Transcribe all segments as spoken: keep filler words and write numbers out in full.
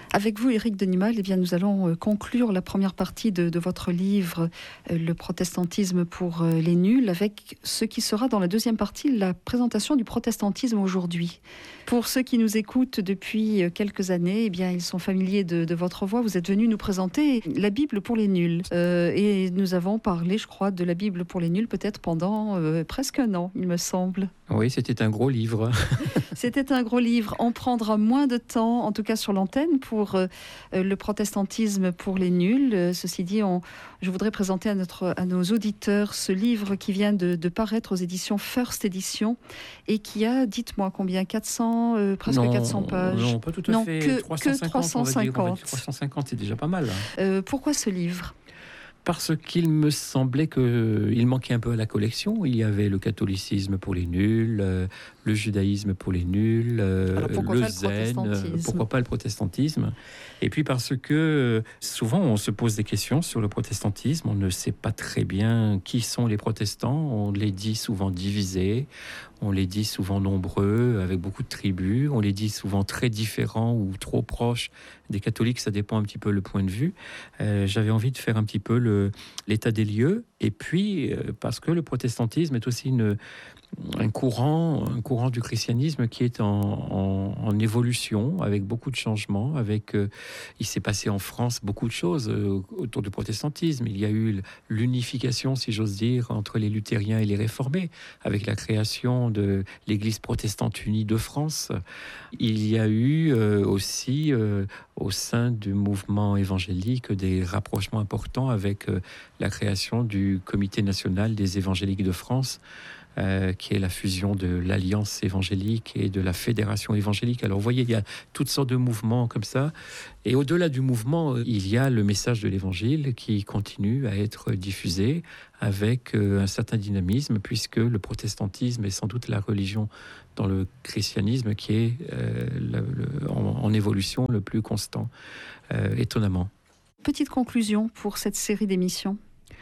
Avec vous, Éric Denimal, eh bien, nous allons conclure la première partie de, de votre livre, Le protestantisme pour les nuls, avec ce qui sera dans la deuxième partie, la présentation du protestantisme aujourd'hui. Pour ceux qui nous écoutent depuis quelques années, eh bien, ils sont familiers de, de votre voix. Vous êtes venu nous présenter la Bible pour les nuls. Euh, et nous avons parlé, je crois, de la Bible pour les nuls peut-être pendant euh, presque un an, il me semble. Oui, c'était un gros livre. C'était un gros livre. On prendra moins de temps, en tout cas sur l'antenne, pour euh, le protestantisme pour les nuls. Euh, ceci dit, on, je voudrais présenter à, notre, à nos auditeurs ce livre qui vient de, de paraître aux éditions First Edition et qui a, dites-moi combien, quatre cents, euh, presque non, quatre cents pages. Non, pas tout à non, fait. Que, trois cent cinquante, que trois cent cinquante. On va dire, on va dire trois cent cinquante, c'est déjà pas mal. Euh, pourquoi ce livre ? Parce qu'il me semblait qu'il manquait un peu à la collection. Il y avait le catholicisme pour les nuls, euh, le judaïsme pour les nuls, euh, Alors pourquoi le pas le zen, protestantisme ? pourquoi pas le protestantisme. Et puis parce que souvent on se pose des questions sur le protestantisme, on ne sait pas très bien qui sont les protestants, on les dit souvent divisés, on les dit souvent nombreux, avec beaucoup de tribus, on les dit souvent très différents ou trop proches des catholiques, ça dépend un petit peu le point de vue. Euh, j'avais envie de faire un petit peu le, l'état des lieux, et puis euh, parce que le protestantisme est aussi une, un, courant, un courant du christianisme qui est en, en, en évolution, avec beaucoup de changements, avec, euh, il s'est passé en France beaucoup de choses euh, autour du protestantisme. Il y a eu l'unification, si j'ose dire, entre les luthériens et les réformés, avec la création de l'Église protestante unie de France. Il y a eu euh, aussi, euh, au sein du mouvement évangélique, des rapprochements importants avec euh, la création du Comité national des évangéliques de France, Euh, qui est la fusion de l'Alliance évangélique et de la Fédération évangélique. Alors vous voyez, il y a toutes sortes de mouvements comme ça. Et au-delà du mouvement, il y a le message de l'Évangile qui continue à être diffusé avec euh, un certain dynamisme, puisque le protestantisme est sans doute la religion dans le christianisme qui est euh, le, le, en, en évolution le plus constant, euh, étonnamment. Petite conclusion pour cette série d'émissions.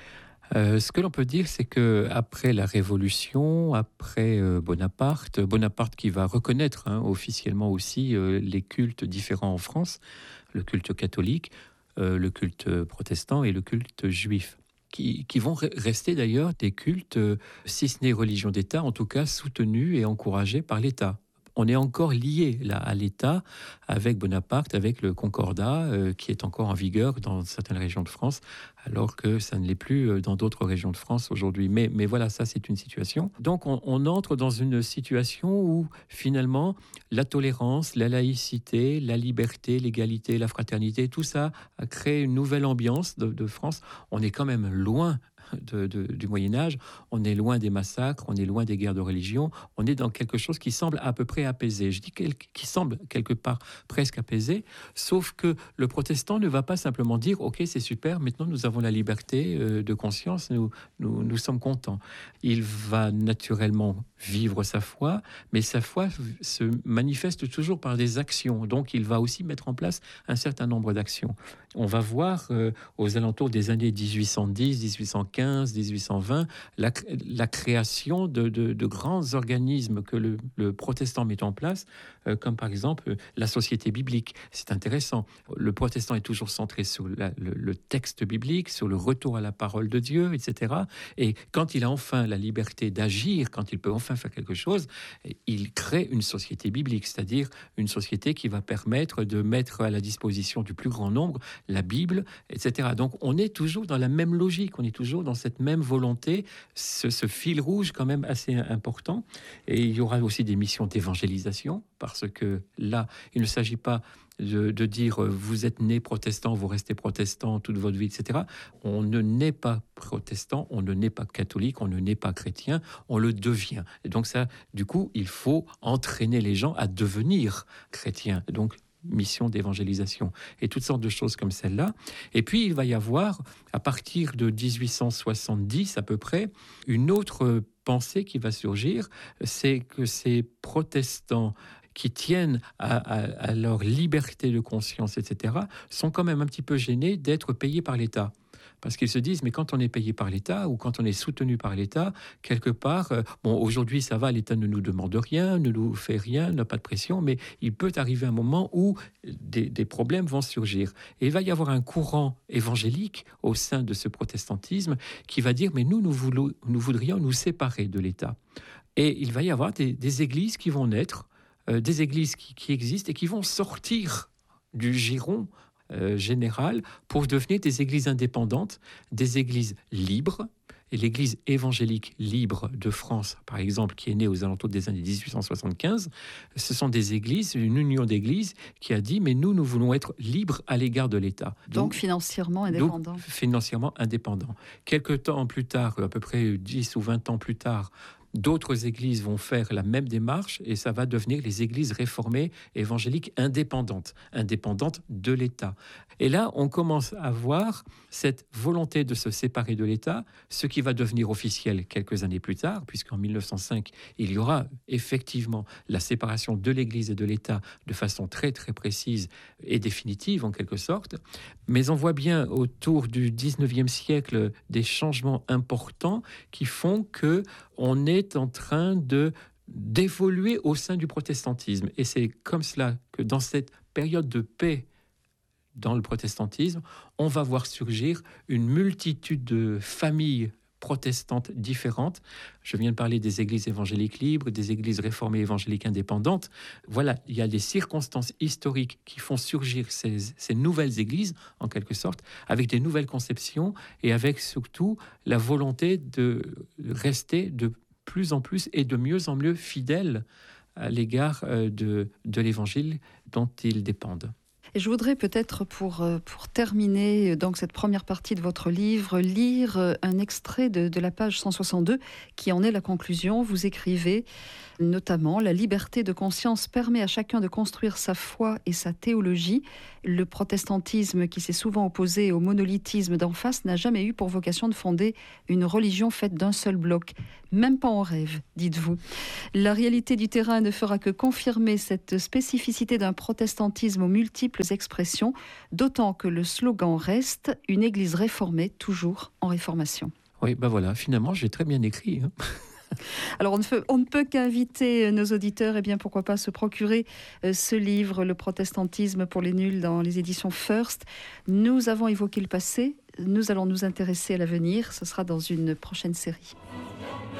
Euh, ce que l'on peut dire, c'est que après la Révolution, après euh, Bonaparte, Bonaparte qui va reconnaître hein, officiellement aussi euh, les cultes différents en France, le culte catholique, euh, le culte protestant et le culte juif, qui, qui vont re- rester d'ailleurs des cultes, euh, si ce n'est religion d'État, en tout cas soutenus et encouragés par l'État. On est encore lié là à l'État avec Bonaparte, avec le Concordat euh, qui est encore en vigueur dans certaines régions de France, alors que ça ne l'est plus dans d'autres régions de France aujourd'hui. Mais, mais voilà, ça c'est une situation. Donc on, on entre dans une situation où finalement la tolérance, la laïcité, la liberté, l'égalité, la fraternité, tout ça a créé une nouvelle ambiance de, de France. On est quand même loin De, de, du Moyen-Âge, on est loin des massacres, on est loin des guerres de religion, on est dans quelque chose qui semble à peu près apaisé. Je dis quel, qui semble quelque part presque apaisé, sauf que le protestant ne va pas simplement dire « Ok, c'est super, maintenant nous avons la liberté euh, de conscience, nous, nous, nous sommes contents ». Il va naturellement vivre sa foi, mais sa foi se manifeste toujours par des actions, donc il va aussi mettre en place un certain nombre d'actions. On va voir euh, aux alentours des années dix-huit cent dix, dix-huit cent quinze, dix-huit cent vingt, la, la création de, de, de grands organismes que le, le protestant met en place, euh, comme par exemple la Société biblique. C'est intéressant. Le protestant est toujours centré sur la, le, le texte biblique, sur le retour à la parole de Dieu, et cetera. Et quand il a enfin la liberté d'agir, quand il peut enfin faire quelque chose, il crée une société biblique, c'est-à-dire une société qui va permettre de mettre à la disposition du plus grand nombre la Bible, et cetera. Donc on est toujours dans la même logique, on est toujours dans cette même volonté, ce, ce fil rouge quand même assez important. Et il y aura aussi des missions d'évangélisation, parce que là, il ne s'agit pas de, de dire euh, vous êtes né protestant, vous restez protestant toute votre vie, et cetera. On ne naît pas protestant, on ne naît pas catholique, on ne naît pas chrétien, on le devient. Et donc ça, du coup, il faut entraîner les gens à devenir chrétiens. Donc mission d'évangélisation et toutes sortes de choses comme celle-là. Et puis, il va y avoir, à partir de dix-huit cent soixante-dix à peu près, une autre pensée qui va surgir, c'est que ces protestants qui tiennent à, à, à leur liberté de conscience, et cetera, sont quand même un petit peu gênés d'être payés par l'État. Parce qu'ils se disent, mais quand on est payé par l'État ou quand on est soutenu par l'État, quelque part, euh, bon, aujourd'hui ça va, l'État ne nous demande rien, ne nous fait rien, n'a pas de pression, mais il peut arriver un moment où des, des problèmes vont surgir. Et il va y avoir un courant évangélique au sein de ce protestantisme qui va dire, mais nous, nous, voulons, nous voudrions nous séparer de l'État. Et il va y avoir des, des églises qui vont naître, euh, des églises qui, qui existent et qui vont sortir du giron Euh, générale pour devenir des églises indépendantes, des églises libres. Et l'église évangélique libre de France, par exemple, qui est née aux alentours des années dix-huit cent soixante-quinze, ce sont des églises, une union d'églises qui a dit, mais nous, nous voulons être libres à l'égard de l'État. Donc, donc financièrement indépendant. Donc, financièrement indépendant. Quelque temps plus tard, à peu près dix ou vingt ans plus tard, d'autres églises vont faire la même démarche et ça va devenir les églises réformées évangéliques indépendantes, indépendantes de l'État. Et là, on commence à voir cette volonté de se séparer de l'État, ce qui va devenir officiel quelques années plus tard, puisqu'en mille neuf cent cinq, il y aura effectivement la séparation de l'Église et de l'État de façon très très précise et définitive en quelque sorte. Mais on voit bien autour du dix-neuvième siècle des changements importants qui font que on est en train de d'évoluer au sein du protestantisme. Et c'est comme cela que dans cette période de paix dans le protestantisme, on va voir surgir une multitude de familles protestantes différentes. Je viens de parler des églises évangéliques libres, des églises réformées évangéliques indépendantes. Voilà, il y a des circonstances historiques qui font surgir ces, ces nouvelles églises, en quelque sorte, avec des nouvelles conceptions et avec surtout la volonté de rester de plus en plus et de mieux en mieux fidèles à l'égard de, de l'évangile dont ils dépendent. Et je voudrais peut-être, pour, pour terminer donc cette première partie de votre livre, lire un extrait de, de la page cent soixante-deux qui en est la conclusion. Vous écrivez notamment « La liberté de conscience permet à chacun de construire sa foi et sa théologie. Le protestantisme, qui s'est souvent opposé au monolithisme d'en face, n'a jamais eu pour vocation de fonder une religion faite d'un seul bloc. Même pas en rêve, dites-vous. La réalité du terrain ne fera que confirmer cette spécificité d'un protestantisme aux multiples expressions, d'autant que le slogan reste « Une église réformée, toujours en réformation ». Oui, ben voilà, finalement, j'ai très bien écrit, hein. Alors on ne, peut, on ne peut qu'inviter nos auditeurs, et eh bien pourquoi pas se procurer euh, ce livre, Le protestantisme pour les nuls, dans les éditions First. Nous avons évoqué le passé, nous allons nous intéresser à l'avenir, ce sera dans une prochaine série.